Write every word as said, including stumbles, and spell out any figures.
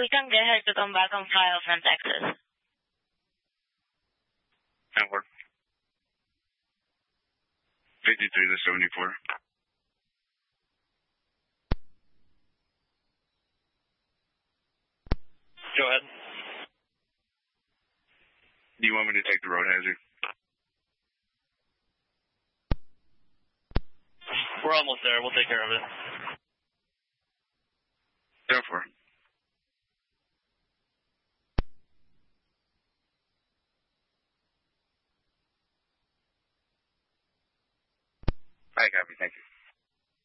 we can get her to come back on file from Texas. Network. fifty-three to seventy-four. Go ahead. Do you want me to take the road hazard? We're almost there. We'll take care of it. Therefore. I copy. Thank you.